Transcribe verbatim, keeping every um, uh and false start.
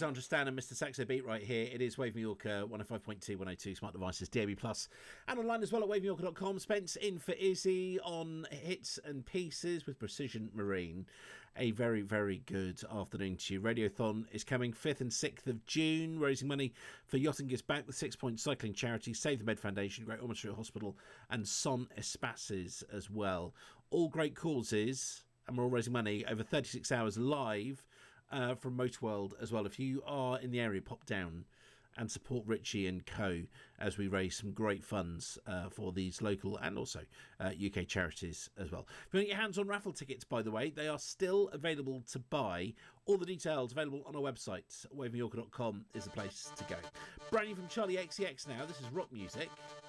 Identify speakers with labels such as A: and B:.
A: Alexandra Stan and Mister Saxo Beat right here. It is Wave Mallorca one oh five point two, one oh two Smart Devices, D A B plus, and online as well at wave mallorca dot com. Spence in for Izzy on Hits and Pieces with Precision Marine. A very, very good afternoon to you. Radiothon is coming fifth and sixth of June, raising money for Yachting Gives Back, the Six Point Cycling Charity, Save the Med Foundation, Great Ormond Street Hospital, and Son Espaces as well. All great causes, and we're all raising money over thirty-six hours live uh, from Motorworld as well. If you are in the area, pop down and support Richie and co as we raise some great funds uh, for these local and also uh, U K charities as well. If you want your hands on raffle tickets, by the way, they are still available to buy. All the details available on our website. wave mallorca dot com is the place to go. Brand new from Charlie X C X now. This is rock music.